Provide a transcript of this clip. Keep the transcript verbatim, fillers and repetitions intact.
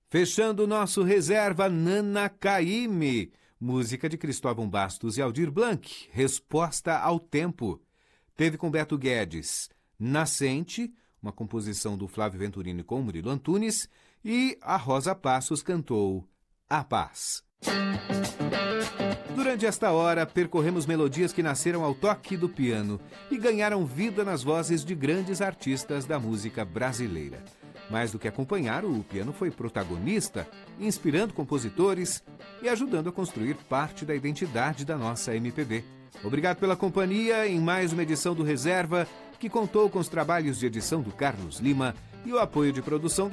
Fechando o nosso reserva, Nana Caymmi, música de Cristóvão Bastos e Aldir Blanc, Resposta ao Tempo. Teve com Beto Guedes, Nascente, uma composição do Flávio Venturini com Murilo Antunes, e a Rosa Passos cantou A Paz. Durante esta hora, percorremos melodias que nasceram ao toque do piano e ganharam vida nas vozes de grandes artistas da música brasileira. Mais do que acompanhar, o piano foi protagonista, inspirando compositores e ajudando a construir parte da identidade da nossa M P B. Obrigado pela companhia em mais uma edição do Reserva, que contou com os trabalhos de edição do Carlos Lima e o apoio de produção